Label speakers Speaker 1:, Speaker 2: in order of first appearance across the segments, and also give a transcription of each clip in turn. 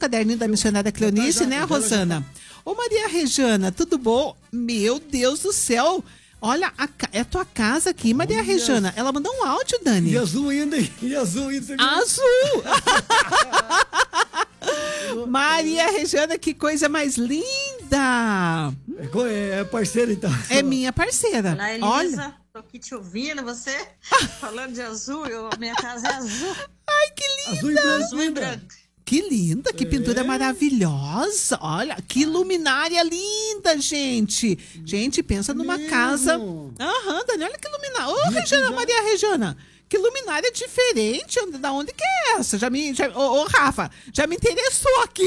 Speaker 1: caderninho da missionária Cleonice, né, Rosana? Ô, Maria Rejana, tudo bom? Meu Deus do céu! Olha, é tua casa aqui, Maria Rejana. Ela mandou um áudio, Dani.
Speaker 2: E azul ainda, hein? E azul ainda.
Speaker 1: Azul! Maria Rejana, que coisa mais linda!
Speaker 2: É parceira, então.
Speaker 1: É minha parceira.
Speaker 3: Olá, Elisa.
Speaker 1: Olha.
Speaker 3: Tô aqui te ouvindo, você falando de azul, a minha casa é azul.
Speaker 1: Ai, que linda!
Speaker 2: Azul e branco.
Speaker 3: Azul e branco.
Speaker 1: Que linda, que pintura maravilhosa. Olha, que luminária linda, gente. Gente, pensa numa casa. Aham, Dani, olha que luminária. Ô, Rejana, Maria Rejana, que luminária diferente. Da onde que é essa? Ô, Rafa, já me interessou aqui.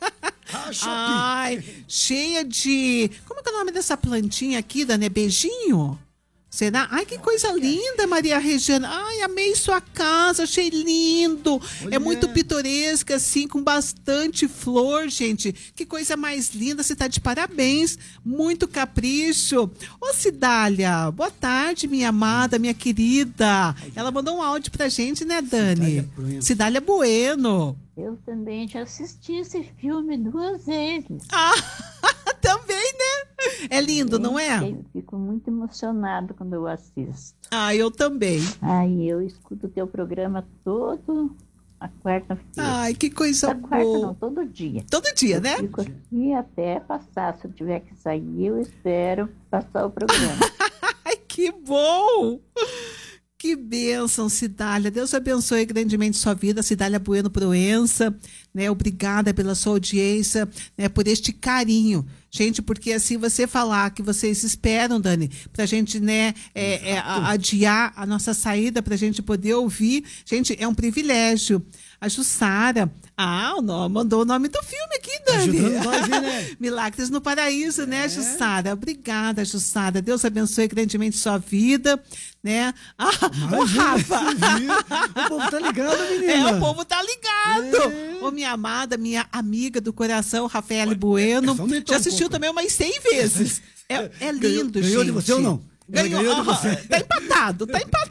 Speaker 1: Ai, cheia de... Como é que é o nome dessa plantinha aqui, Dani? É beijinho? Será? Ai, que coisa linda, Maria Rejana. Ai, amei sua casa, achei lindo.
Speaker 2: Olha.
Speaker 1: É muito pitoresca, assim, com bastante flor, gente. Que coisa mais linda, você tá de parabéns. Muito capricho. Ô, Cidália, boa tarde, minha amada, minha querida. Ela mandou um áudio pra gente, né, Dani? Cidália Bueno.
Speaker 4: Eu também já assisti esse filme 2 vezes.
Speaker 1: Ah, também, né? É lindo, não é?
Speaker 4: Eu fico muito emocionado quando eu assisto.
Speaker 1: Ah, eu também.
Speaker 4: Aí eu escuto o teu programa todo a quarta-feira.
Speaker 1: Ai, que coisa
Speaker 4: quarta
Speaker 1: boa.
Speaker 4: não, todo dia.
Speaker 1: Todo dia, né?
Speaker 4: Fico aqui até passar. Se eu tiver que sair, eu espero passar o programa.
Speaker 1: Ai, que bom! Que bênção, Cidália. Deus abençoe grandemente sua vida, Cidália Bueno Proença, né? Obrigada pela sua audiência, né? Por este carinho. Gente, porque assim você falar que vocês esperam, Dani, pra gente, né, adiar a nossa saída, pra gente poder ouvir. Gente, é um privilégio. A Jussara, mandou o nome do filme aqui, Dani.
Speaker 2: Ajudando nós, né?
Speaker 1: Milagres no Paraíso, né, Jussara? Obrigada, Jussara. Deus abençoe grandemente sua vida, né? O Rafa.
Speaker 2: O povo tá ligado, menina.
Speaker 1: O povo tá ligado. Ô, minha amada, minha amiga do coração, Rafael Bueno. Já assistiu também umas 100 vezes. É lindo, gente.
Speaker 2: Ganhou de você ou não?
Speaker 1: Ganhou de você. Tá empatado.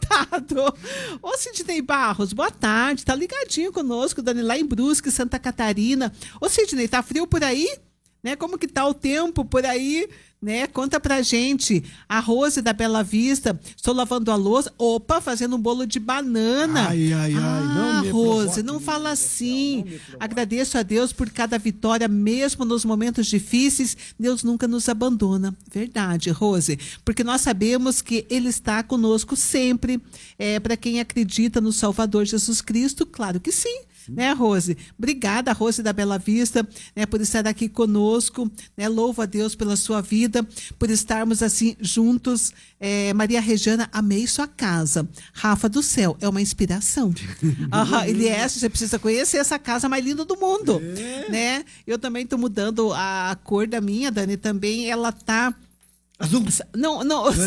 Speaker 1: Ô, Sidney Barros, boa tarde. Tá ligadinho conosco, Dani, lá em Brusque, Santa Catarina. Ô, Sidney, tá frio por aí? Né? Como que tá o tempo por aí? Né? Conta pra gente. A Rose da Bela Vista, estou lavando a louça. Opa, fazendo um bolo de banana.
Speaker 2: Ai. Não me
Speaker 1: Rose,
Speaker 2: provoque,
Speaker 1: não fala assim. Agradeço a Deus por cada vitória, mesmo nos momentos difíceis. Deus nunca nos abandona. Verdade, Rose. Porque nós sabemos que Ele está conosco sempre. Para quem acredita no Salvador Jesus Cristo, claro que sim. Né, Rose? Obrigada, Rose da Bela Vista, né, por estar aqui conosco, né? Louvo a Deus pela sua vida, por estarmos assim juntos. Maria Rejana, amei sua casa. Rafa do Céu, é uma inspiração. Elias, você precisa conhecer essa casa mais linda do mundo, né? Eu também estou mudando a cor da minha, Dani, também ela tá...
Speaker 2: Azul?
Speaker 1: Não,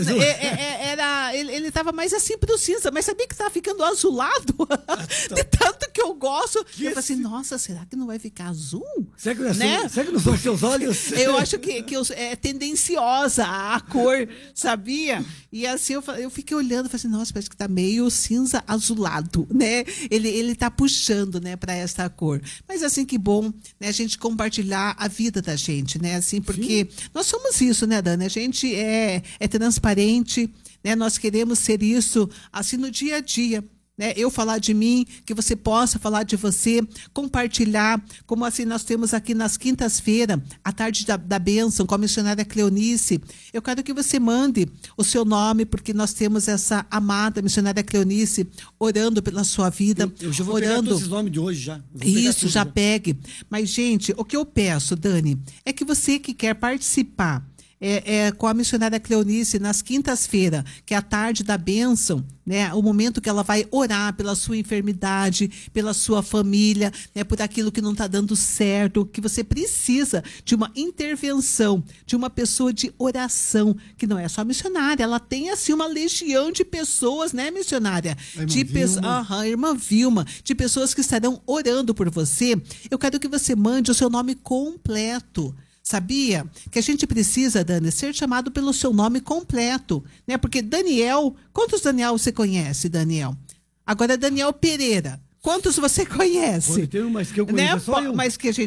Speaker 1: ele tava mais assim pro cinza, mas sabia que tava ficando azulado? De tanto que eu gosto. Eu falei assim, nossa, será que não vai ficar azul?
Speaker 2: Será que não são seus olhos?
Speaker 1: Eu acho que é tendenciosa a cor, sabia? E assim eu fiquei olhando e falei assim, nossa, parece que tá meio cinza azulado, né? Ele tá puxando, né, para essa cor. Mas assim, que bom, né, a gente compartilhar a vida da gente, né? Assim, porque nós somos isso, né, Dani? A gente é transparente, né? Nós queremos ser isso assim no dia a dia, né? Eu falar de mim, que você possa falar de você, compartilhar, como assim nós temos aqui nas quintas-feiras, a tarde da bênção, com a missionária Cleonice. Eu quero que você mande o seu nome, porque nós temos essa amada missionária Cleonice orando pela sua vida.
Speaker 2: Eu já vou pegar todos esses nomes de hoje já.
Speaker 1: Isso, já pegue. Mas, gente, o que eu peço, Dani, é que você que quer participar com a missionária Cleonice nas quintas-feiras, que é a tarde da bênção, né? O momento que ela vai orar pela sua enfermidade, pela sua família, né? Por aquilo que não está dando certo, que você precisa de uma intervenção, de uma pessoa de oração, que não é só missionária, ela tem assim uma legião de pessoas, né, missionária? Irmã Vilma, de pessoas que estarão orando por você. Eu quero que você mande o seu nome completo. Sabia que a gente precisa, Dani, ser chamado pelo seu nome completo, né? Porque Daniel, quantos Daniel você conhece, Daniel? Agora, Daniel Pereira, quantos você conhece?
Speaker 2: Pode ter um, mas que eu conheço,
Speaker 1: né?
Speaker 2: só eu.
Speaker 1: Mas que a gente